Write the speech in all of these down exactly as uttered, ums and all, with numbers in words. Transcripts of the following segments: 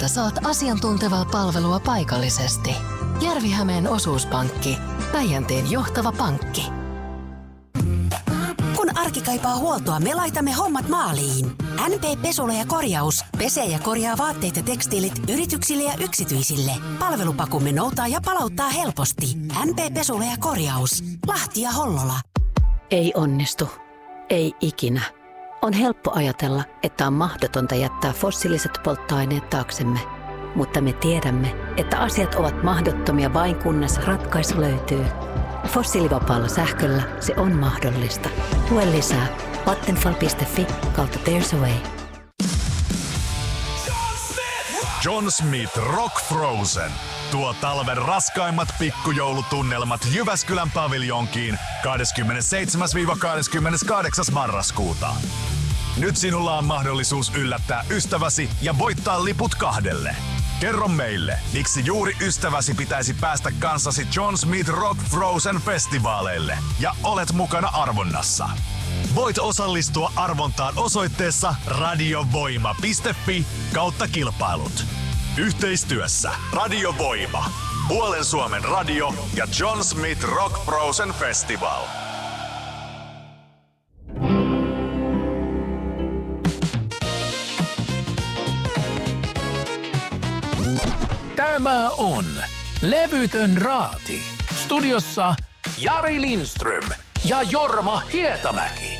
että saat asiantuntevaa palvelua paikallisesti. Järvi-Hämeen osuuspankki. Päijänteen johtava pankki. Kun arki kaipaa huoltoa, me laitamme hommat maaliin. N P Pesula ja korjaus. Pesee ja korjaa vaatteet ja tekstiilit yrityksille ja yksityisille. Palvelupakumme noutaa ja palauttaa helposti. N P Pesula ja korjaus. Lahti ja Hollola. Ei onnistu. Ei ikinä. On helppo ajatella, että on mahdotonta jättää fossiiliset polttoaineet taaksemme. Mutta me tiedämme, että asiat ovat mahdottomia vain kunnes ratkaisu löytyy. Fossiilivapaalla sähköllä se on mahdollista. Lue lisää vattenfall piste fi kautta There's a Way. John Smith Rock Frozen tuo talven raskaimmat pikkujoulutunnelmat Jyväskylän paviljonkiin kahdeskymmenesseitsemäs kahdeskymmeneskahdeksas marraskuuta. Nyt sinulla on mahdollisuus yllättää ystäväsi ja voittaa liput kahdelle. Kerro meille, miksi juuri ystäväsi pitäisi päästä kanssasi John Smith Rock Frozen -festivaaleille ja olet mukana arvonnassa. Voit osallistua arvontaan osoitteessa radiovoima piste fi kautta kilpailut. Yhteistyössä Radiovoima, Puolen Suomen radio ja John Smith Rock Frozen Festival. Tämä on Levytön raati. Studiossa Jari Lindström ja Jorma Hietamäki.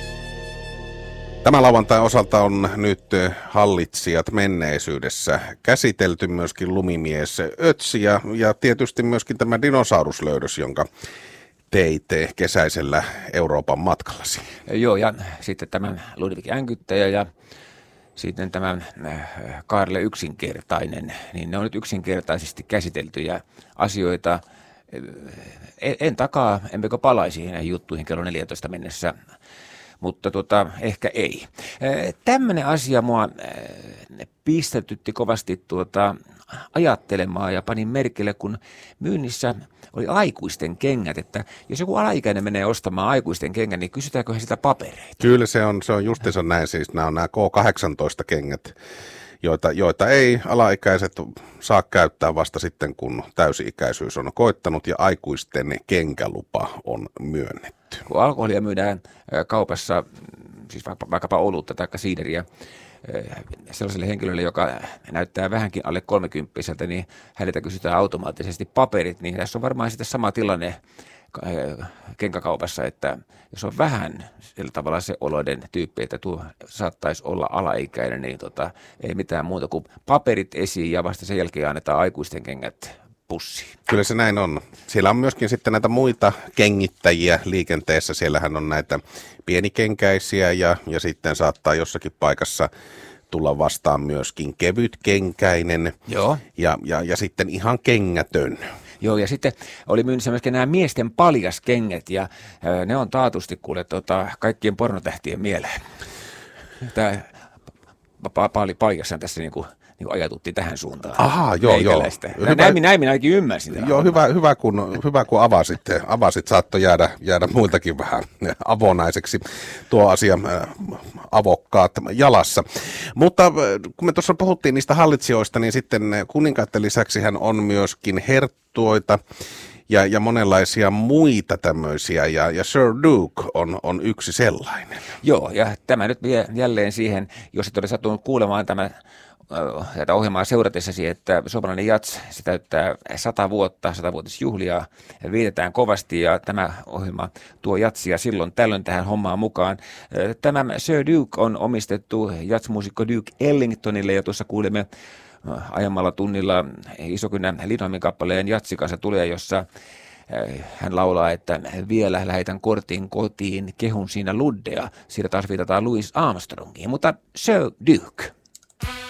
Tämän lauantain osalta on nyt hallitsijat menneisyydessä käsitelty, myöskin lumimies Ötzi ja, ja tietysti myöskin tämä dinosauruslöydös, jonka teitte kesäisellä Euroopan matkallasi. Joo, ja sitten tämän Ludwig Änkyttäjä ja sitten tämän Kaarle yksinkertainen, niin ne on nyt yksinkertaisesti käsiteltyjä asioita. En, en takaa, emmekö palaisi näihin juttuihin kello neljätoista mennessä, mutta tota, ehkä ei. Tämmöinen asia mua pistetytti kovasti tuota, ajattelemaan ja panin merkille, kun myynnissä oli aikuisten kengät, että jos joku alaikäinen menee ostamaan aikuisten kengän, niin kysytäänkö he sitä papereita? Kyllä se on, se on justiinsa näin, siis nämä on nämä K kahdeksantoista kengät, joita, joita ei alaikäiset saa käyttää vasta sitten, kun täysi-ikäisyys on koittanut ja aikuisten kenkälupa on myönnetty. Kun alkoholia myydään kaupassa, siis vaikkapa olutta tai siideriä, sellaiselle henkilölle, joka näyttää vähänkin alle kolmekymppiseltä, niin häneltä kysytään automaattisesti paperit, niin tässä on varmaan sitten sama tilanne kenkäkaupassa, että jos on vähän sillä tavalla se oloiden tyyppi, että tuo saattaisi olla alaikäinen, niin tota, ei mitään muuta kuin paperit esiin ja vasta sen jälkeen annetaan aikuisten kengät pussiin. Kyllä se näin on. Siellä on myöskin sitten näitä muita kengittäjiä liikenteessä. Siellähän on näitä pienikenkäisiä ja, ja sitten saattaa jossakin paikassa tulla vastaan myöskin kevytkenkäinen. Joo. Ja, ja, ja sitten ihan kengätön. Joo, ja sitten oli myynnissä myöskin nämä miesten paljaskengät, ja ää, ne on taatusti kuule tota, kaikkien pornotähtien mieleen. Tämä Paali Paijashan tässä niinku, niinku ajatutti tähän suuntaan. Ahaa, joo, joo. Hyvä, näin, näin minä ainakin ymmärsin. Joo, hyvä, hyvä, kun, hyvä kun avasit. Avasit saattoi jäädä, jäädä muiltakin vähän avonaiseksi tuo asia äh, avokkaat jalassa. Mutta kun me tuossa puhuttiin niistä hallitsijoista, niin sitten kuninkaiden lisäksi hän on myöskin herttuoita ja, ja monenlaisia muita tämmöisiä, ja, ja Sir Duke on, on yksi sellainen. Joo, ja tämä nyt vie jälleen siihen, jos et ole sattunut kuulemaan tämä tätä ohjelmaa seuratessasi, että suomalainen jats, se täyttää sata vuotta, satavuotisjuhlia, viitetään kovasti, ja tämä ohjelma tuo jatsia silloin tällöin tähän hommaan mukaan. Tämä Sir Duke on omistettu jatsmuusikko Duke Ellingtonille, ja tuossa kuulemme aiemmalla tunnilla Isokynän Lindholmin kappaleen Jatsikassa tulee, jossa hän laulaa, että vielä lähetän kortin kotiin, kehun siinä Luddea. Siitä taas viitataan Louis Armstrongiin, mutta Sir Duke.